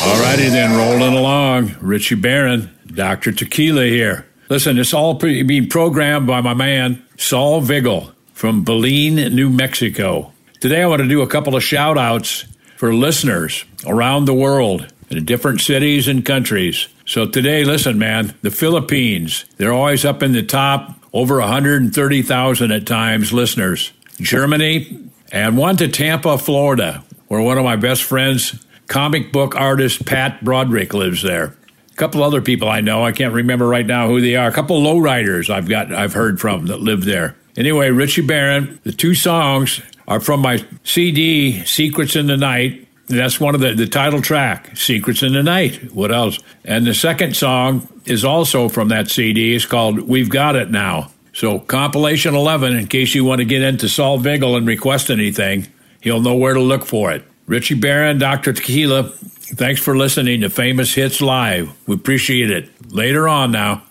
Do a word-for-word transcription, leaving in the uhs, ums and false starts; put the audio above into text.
All righty then, rolling along. Richie Barron, Doctor Tequila here. Listen, it's all pre- being programmed by my man, Saul Vigil from Belen, New Mexico. Today I want to do a couple of shout-outs for listeners around the world in different cities and countries. So today, listen, man, the Philippines, they're always up in the top, over one hundred thirty thousand at times listeners. Germany, and one to Tampa, Florida, where one of my best friends, comic book artist Pat Broderick, lives there. A couple other people I know, I can't remember right now who they are. A couple lowriders I've got, I've heard from that live there. Anyway, Richie Barron, the two songs are from my C D, Secrets in the Night. That's one of the, the title track, Secrets in the Night. What else? And the second song is also from that C D. It's called We've Got It Now. So compilation eleven, in case you want to get into Saul Vigil and request anything, he'll know where to look for it. Richie Barron, Doctor Tequila, thanks for listening to Famous Hits Live. We appreciate it. Later on now.